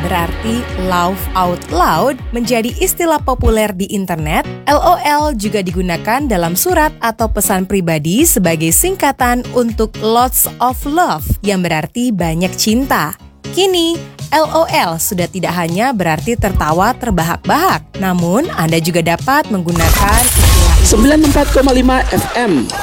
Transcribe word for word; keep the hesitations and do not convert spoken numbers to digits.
berarti laugh out loud, menjadi istilah populer di internet. LOL juga digunakan dalam surat atau pesan pribadi sebagai singkatan untuk lots of love, yang berarti banyak cinta. Kini, LOL sudah tidak hanya berarti tertawa terbahak-bahak, namun Anda juga dapat menggunakan istilah sembilan puluh empat koma lima F M